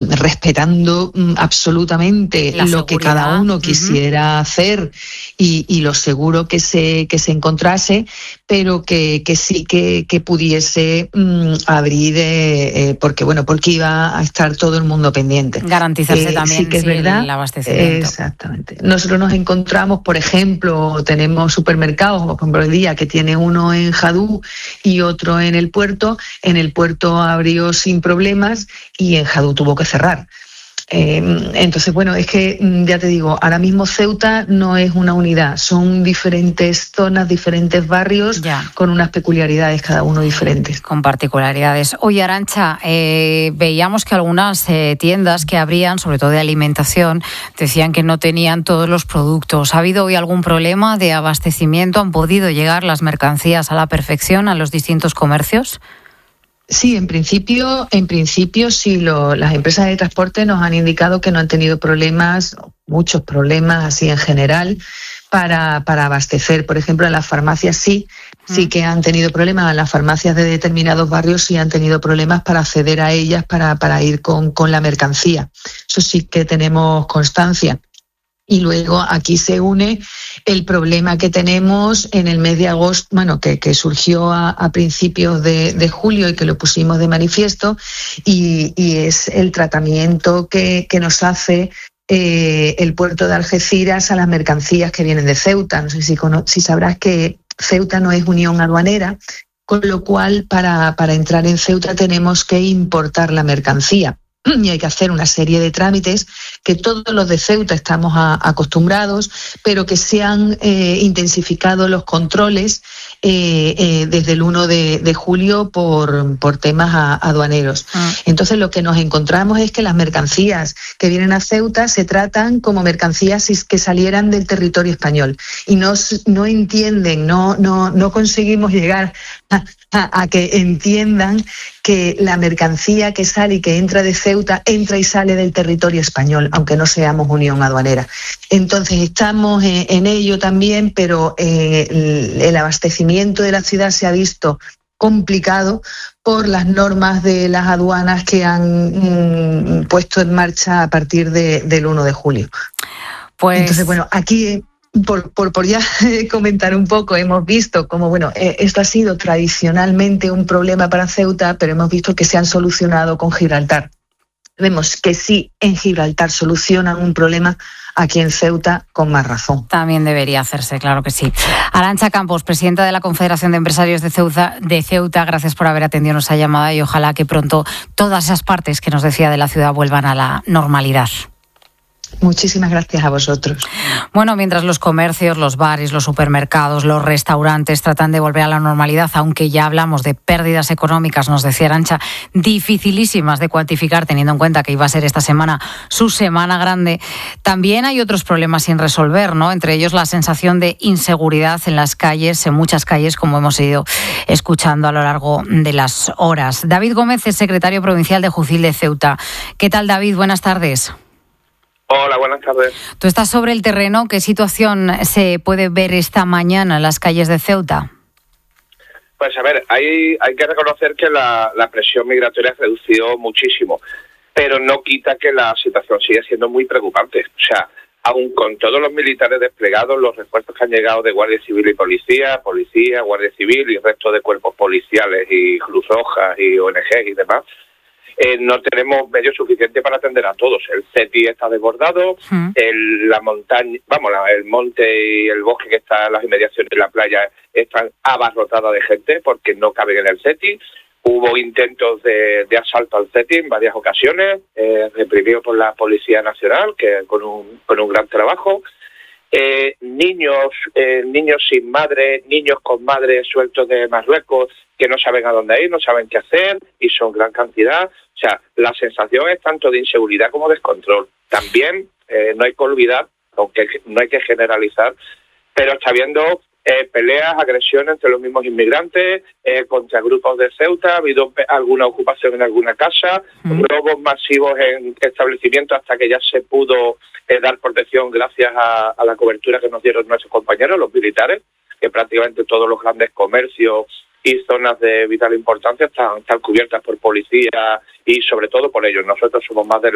respetando absolutamente lo que cada uno quisiera hacer y lo seguro que se encontrase, pero que sí que pudiese abrir, porque iba a estar todo el mundo pendiente. Garantizarse también sí que es verdad, el abastecimiento. Exactamente. Nosotros nos encontramos, por ejemplo, tenemos supermercados, como por ejemplo el día que tiene uno en Jadú y otro en el puerto. En el puerto abrió sin problemas y en Jadú tuvo que cerrar. Entonces, es que ya te digo, ahora mismo Ceuta no es una unidad, son diferentes zonas, diferentes barrios con unas peculiaridades cada uno diferentes. Con particularidades. Oye, Arantxa, veíamos que algunas tiendas que abrían, sobre todo de alimentación, decían que no tenían todos los productos. ¿Ha habido hoy algún problema de abastecimiento? ¿Han podido llegar las mercancías a la perfección a los distintos comercios? Sí, en principio sí, las empresas de transporte nos han indicado que no han tenido problemas, muchos problemas así en general, para abastecer. Por ejemplo, en las farmacias sí que han tenido problemas, en las farmacias de determinados barrios sí han tenido problemas para acceder a ellas, para ir con la mercancía. Eso sí que tenemos constancia. Y luego aquí se une el problema que tenemos en el mes de agosto, que surgió a principios de julio y que lo pusimos de manifiesto, y es el tratamiento que nos hace el puerto de Algeciras a las mercancías que vienen de Ceuta. No sé si sabrás que Ceuta no es unión aduanera, con lo cual para entrar en Ceuta tenemos que importar la mercancía. Y hay que hacer una serie de trámites que todos los de Ceuta estamos acostumbrados, pero que se han intensificado los controles desde el 1 de julio por temas aduaneros. Entonces lo que nos encontramos es que las mercancías que vienen a Ceuta se tratan como mercancías que salieran del territorio español y no entienden, no conseguimos llegar a que entiendan que la mercancía que sale y que entra de Ceuta entra y sale del territorio español, aunque no seamos unión aduanera. Entonces estamos en ello también, pero el abastecimiento de la ciudad se ha visto complicado por las normas de las aduanas que han puesto en marcha a partir del 1 de julio. Entonces, aquí... Por ya comentar un poco, hemos visto cómo, esto ha sido tradicionalmente un problema para Ceuta, pero hemos visto que se han solucionado con Gibraltar. Vemos que sí, en Gibraltar solucionan un problema, aquí en Ceuta con más razón. También debería hacerse, claro que sí. Arantxa Campos, presidenta de la Confederación de Empresarios de Ceuta, gracias por haber atendido nuestra llamada y ojalá que pronto todas esas partes que nos decía de la ciudad vuelvan a la normalidad. Muchísimas gracias a vosotros. Mientras los comercios, los bares, los supermercados, los restaurantes tratan de volver a la normalidad, aunque ya hablamos de pérdidas económicas, nos decía Arantxa, dificilísimas de cuantificar teniendo en cuenta que iba a ser esta semana su semana grande, también hay otros problemas sin resolver, ¿no? Entre ellos la sensación de inseguridad en las calles, en muchas calles, como hemos ido escuchando a lo largo de las horas. David Gómez es secretario provincial de Jucil de Ceuta. ¿Qué tal, David? Buenas tardes. Hola, buenas tardes. Tú estás sobre el terreno. ¿Qué situación se puede ver esta mañana en las calles de Ceuta? Pues a ver, hay que reconocer que la presión migratoria ha reducido muchísimo, pero no quita que la situación sigue siendo muy preocupante. O sea, aún con todos los militares desplegados, los refuerzos que han llegado de Guardia Civil y Policía, Guardia Civil y el resto de cuerpos policiales y Cruz Roja y ONG y demás, no tenemos medios suficientes para atender a todos. El CETI está desbordado, la montaña, el monte y el bosque que está en las inmediaciones de la playa están abarrotadas de gente porque no caben en el CETI. Hubo intentos de asalto al CETI en varias ocasiones, reprimidos por la Policía Nacional, que con un gran trabajo. Niños sin madre, niños con madre sueltos de Marruecos que no saben a dónde ir, no saben qué hacer y son gran cantidad. O sea, la sensación es tanto de inseguridad como de descontrol. También no hay que olvidar, aunque no hay que generalizar, pero está habiendo peleas, agresiones entre los mismos inmigrantes, contra grupos de Ceuta, ha habido alguna ocupación en alguna casa, robos masivos en establecimientos hasta que ya se pudo dar protección gracias a la cobertura que nos dieron nuestros compañeros, los militares, que prácticamente todos los grandes comercios y zonas de vital importancia están cubiertas por policía y sobre todo por ellos. Nosotros somos más de